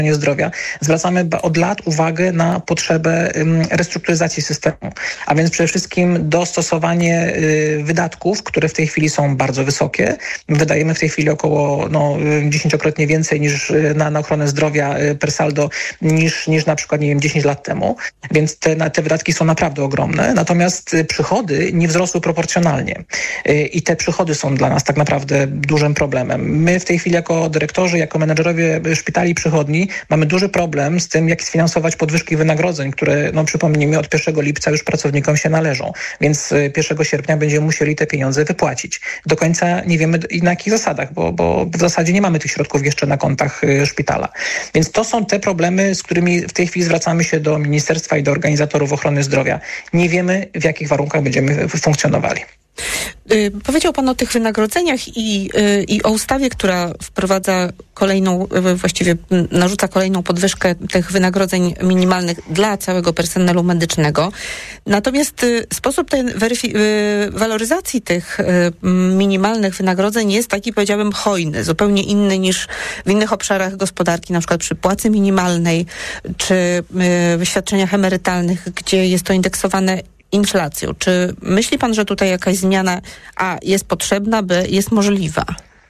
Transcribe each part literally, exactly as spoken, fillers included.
zdrowia zwracamy od lat uwagę na potrzebę restrukturyzacji systemu, a więc przede wszystkim dostosowanie wydatków, które w tej chwili są bardzo wysokie. Wydajemy w tej chwili około no, dziesięciokrotnie więcej niż na, na ochronę zdrowia per saldo niż, niż na przykład nie wiem, dziesięć lat temu, więc te, te wydatki są naprawdę ogromne, natomiast przychody nie wzrosły proporcjonalnie i te przychody są dla nas tak naprawdę dużym problemem. My w tej chwili jako dyrektorzy, jako menedżerowie szpitali i przychodni mamy duży problem z tym, jak sfinansować podwyżki wynagrodzeń, które, no przypomnijmy, od pierwszego lipca już pracownikom się należą, więc pierwszego sierpnia będziemy musieli te pieniądze wypłacić. Do końca nie wiemy na jakich zasadach, bo, bo w zasadzie nie mamy tych środków jeszcze na kontach szpitala. Więc to są te problemy, z którymi w tej chwili zwracamy się do ministerstwa i do organizatorów ochrony zdrowia. Nie wiemy, w jakich warunkach będziemy funkcjonowali. Powiedział Pan o tych wynagrodzeniach i, i o ustawie, która wprowadza kolejną, właściwie narzuca kolejną podwyżkę tych wynagrodzeń minimalnych dla całego personelu medycznego. Natomiast sposób tej weryfi- waloryzacji tych minimalnych wynagrodzeń jest taki, powiedziałbym, hojny, zupełnie inny niż w innych obszarach gospodarki, na przykład przy płacy minimalnej czy świadczeniach emerytalnych, gdzie jest to indeksowane inflacją. Czy myśli pan, że tutaj jakaś zmiana A jest potrzebna, B jest możliwa?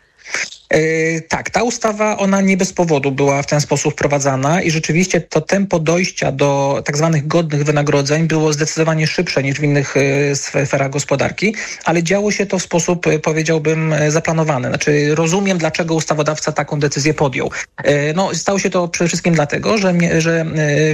Yy, tak, ta ustawa, ona nie bez powodu była w ten sposób wprowadzana i rzeczywiście to tempo dojścia do tak zwanych godnych wynagrodzeń było zdecydowanie szybsze niż w innych yy, sferach gospodarki, ale działo się to w sposób, yy, powiedziałbym, yy, zaplanowany. Znaczy rozumiem, dlaczego ustawodawca taką decyzję podjął. Yy, no, stało się to przede wszystkim dlatego, że, że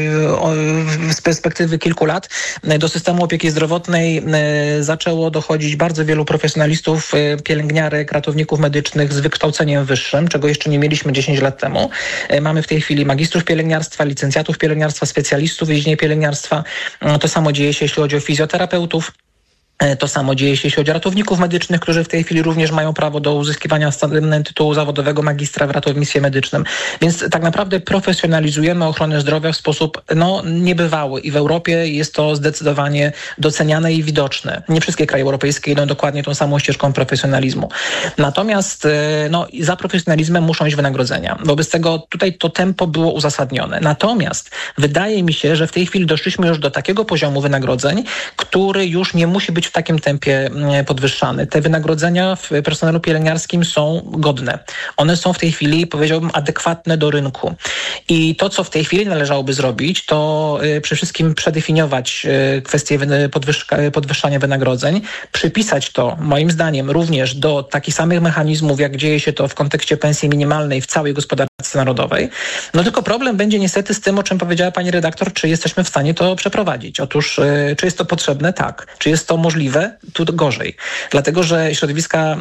yy, z perspektywy kilku lat yy, do systemu opieki zdrowotnej yy, zaczęło dochodzić bardzo wielu profesjonalistów, yy, pielęgniarek, ratowników medycznych z wykształceniem wyższym, czego jeszcze nie mieliśmy dziesięć lat temu. Mamy w tej chwili magistrów pielęgniarstwa, licencjatów pielęgniarstwa, specjalistów w dziedzinie pielęgniarstwa. To samo dzieje się, jeśli chodzi o fizjoterapeutów. To samo dzieje się, jeśli chodzi o ratowników medycznych, którzy w tej chwili również mają prawo do uzyskiwania tytułu zawodowego magistra w ratownictwie medycznym. Więc tak naprawdę profesjonalizujemy ochronę zdrowia w sposób no, niebywały i w Europie jest to zdecydowanie doceniane i widoczne. Nie wszystkie kraje europejskie idą dokładnie tą samą ścieżką profesjonalizmu. Natomiast no, za profesjonalizmem muszą iść wynagrodzenia. Wobec tego tutaj to tempo było uzasadnione. Natomiast wydaje mi się, że w tej chwili doszliśmy już do takiego poziomu wynagrodzeń, który już nie musi być w takim tempie podwyższany. Te wynagrodzenia w personelu pielęgniarskim są godne. One są w tej chwili, powiedziałbym, adekwatne do rynku. I to, co w tej chwili należałoby zrobić, to przede wszystkim przedefiniować kwestię podwyżka, podwyższania wynagrodzeń, przypisać to, moim zdaniem, również do takich samych mechanizmów, jak dzieje się to w kontekście pensji minimalnej w całej gospodarce narodowej. No tylko problem będzie niestety z tym, o czym powiedziała pani redaktor, czy jesteśmy w stanie to przeprowadzić. Otóż, czy jest to potrzebne? Tak. Czy jest to możliwe? Tu gorzej. Dlatego, że środowiska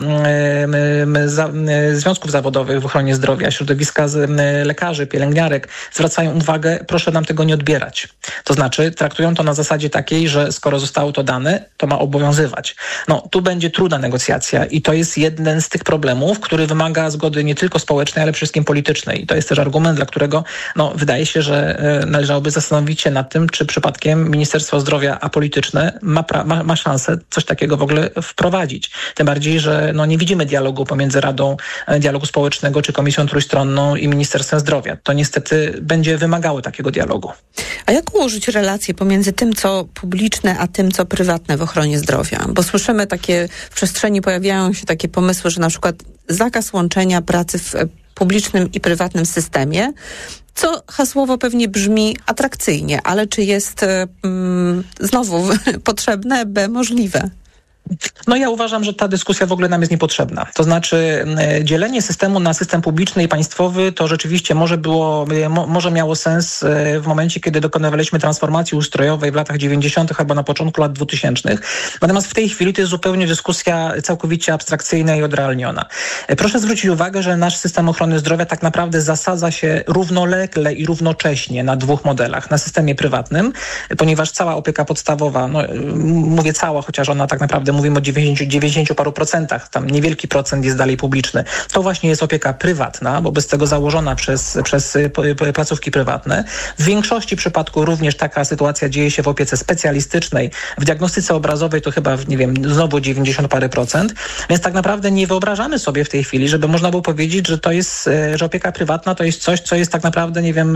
związków zawodowych w ochronie zdrowia, środowiska lekarzy, pielęgniarek zwracają uwagę, proszę nam tego nie odbierać. To znaczy traktują to na zasadzie takiej, że skoro zostało to dane, to ma obowiązywać. No, tu będzie trudna negocjacja i to jest jeden z tych problemów, który wymaga zgody nie tylko społecznej, ale przede wszystkim politycznej. I to jest też argument, dla którego no, wydaje się, że należałoby zastanowić się nad tym, czy przypadkiem Ministerstwo Zdrowia apolityczne ma, pra- ma, ma szansę coś takiego w ogóle wprowadzić. Tym bardziej, że no, nie widzimy dialogu pomiędzy Radą Dialogu Społecznego czy Komisją Trójstronną i Ministerstwem Zdrowia. To niestety będzie wymagało takiego dialogu. A jak ułożyć relacje pomiędzy tym, co publiczne, a tym, co prywatne w ochronie zdrowia? Bo słyszymy takie, w przestrzeni pojawiają się takie pomysły, że na przykład zakaz łączenia pracy w publicznym i prywatnym systemie, co hasłowo pewnie brzmi atrakcyjnie, ale czy jest mm, znowu potrzebne, b możliwe? No ja uważam, że ta dyskusja w ogóle nam jest niepotrzebna. To znaczy dzielenie systemu na system publiczny i państwowy to rzeczywiście może było, mo, może miało sens w momencie, kiedy dokonywaliśmy transformacji ustrojowej w latach dziewięćdziesiątych albo na początku lat dwutysięcznych. Natomiast w tej chwili to jest zupełnie dyskusja całkowicie abstrakcyjna i odrealniona. Proszę zwrócić uwagę, że nasz system ochrony zdrowia tak naprawdę zasadza się równolegle i równocześnie na dwóch modelach. Na systemie prywatnym, ponieważ cała opieka podstawowa, no mówię cała, chociaż ona tak naprawdę mówimy o dziewięćdziesięciu, dziewięćdziesięciu paru procentach, tam niewielki procent jest dalej publiczny. To właśnie jest opieka prywatna, wobec tego założona przez, przez placówki prywatne. W większości przypadków również taka sytuacja dzieje się w opiece specjalistycznej. W diagnostyce obrazowej to chyba, nie wiem, znowu dziewięćdziesiąt parę procent. Więc tak naprawdę nie wyobrażamy sobie w tej chwili, żeby można było powiedzieć, że to jest, że opieka prywatna to jest coś, co jest tak naprawdę, nie wiem,